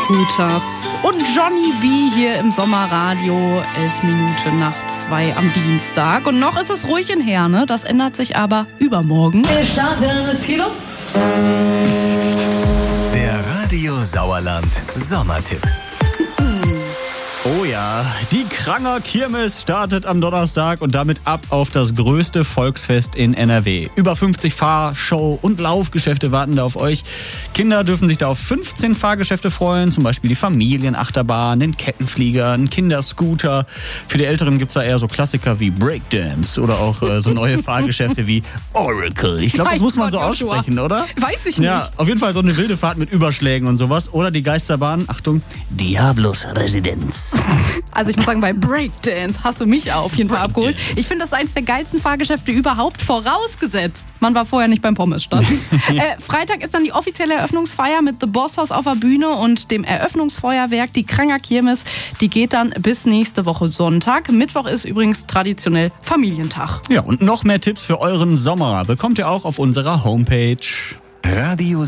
Hooters und Johnny B. hier im Sommerradio, 11 Minuten nach 2 am Dienstag. Und noch ist es ruhig in Herne, das ändert sich aber übermorgen. Wir starten, es geht los. Der Radio Sauerland Sommertipp. Oh ja, die Kranger Kirmes startet am Donnerstag und damit ab auf das größte Volksfest in NRW. Über 50 Fahr-, Show- und Laufgeschäfte warten da auf euch. Kinder dürfen sich da auf 15 Fahrgeschäfte freuen, zum Beispiel die Familienachterbahn, den Kettenflieger, einen Kinderscooter. Für die Älteren gibt's da eher so Klassiker wie Breakdance oder auch so neue Fahrgeschäfte wie Oracle. Ich glaube, das muss man so aussprechen, oder? Weiß ich nicht. Ja, auf jeden Fall so eine wilde Fahrt mit Überschlägen und sowas. Oder die Geisterbahn, Achtung, Diablos Residenz. Also ich muss sagen, bei Breakdance hast du mich auf jeden Fall abgeholt. Ich finde, das ist eins der geilsten Fahrgeschäfte überhaupt, vorausgesetzt. Man war vorher nicht beim Pommesstand. Freitag ist dann die offizielle Eröffnungsfeier mit The Boss House auf der Bühne und dem Eröffnungsfeuerwerk. Die Kranger Kirmes, die geht dann bis nächste Woche Sonntag. Mittwoch ist übrigens traditionell Familientag. Ja, und noch mehr Tipps für euren Sommer bekommt ihr auch auf unserer Homepage. Radio